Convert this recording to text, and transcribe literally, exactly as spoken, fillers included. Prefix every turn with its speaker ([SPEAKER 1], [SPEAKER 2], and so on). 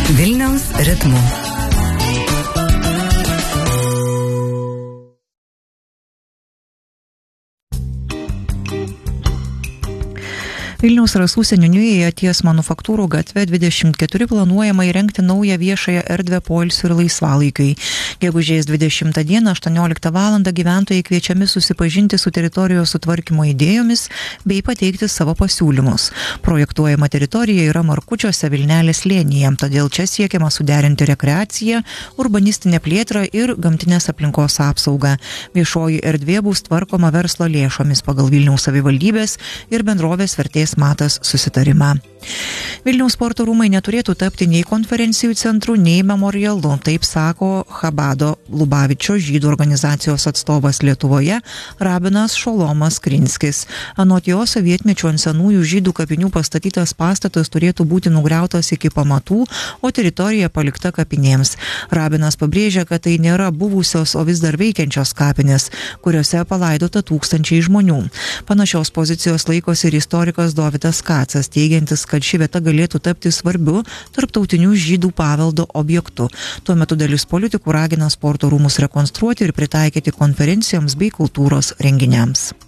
[SPEAKER 1] Vilniaus ritmu.
[SPEAKER 2] Vilniaus Rasų seniūnijoje ties Manufaktūrų gatve dvidešimt keturi planuojama įrengti naują viešąją erdvę poilsiui ir laisvalaikiui. Gegužės dvidešimtą dieną aštuonioliktą valandą gyventojai kviečiami susipažinti su teritorijos sutvarkymo idėjomis bei pateikti savo pasiūlymus. Projektuojama teritorija yra Markučiuose Vilnelės slėnyje, todėl čia siekiama suderinti rekreaciją, urbanistinę plėtrą ir gamtinės aplinkos apsaugą. Viešoji erdvė bus tvarkoma verslo lėšomis pagal Vilniaus savivaldybės ir bendrovės Vertės Matas susitarimą. Vilniaus sporto rūmai neturėtų tapti nei konferencijų centru, nei memorialu, taip sako Chabado Lubavičio žydų organizacijos atstovas Lietuvoje Rabinas Šolomas Krinskis. Anot jo, sovietmečio ant senųjų žydų kapinių pastatytas pastatas turėtų būti nugriautas iki pamatų, o teritorija palikta kapinėms. Rabinas pabrėžia, kad tai nėra buvusios, o vis dar veikiančios kapinės, kuriuose palaidota tūkstančiai žmonių. Panašios pozicijos laikosi ir istorikas Dovydas Kacas, teigiantis, kad ši vieta galėtų tapti svarbiu tarptautinių žydų paveldo objektu. Tuo metu dalis politikų ragina sporto rūmus rekonstruoti ir pritaikyti konferencijoms bei kultūros renginiams.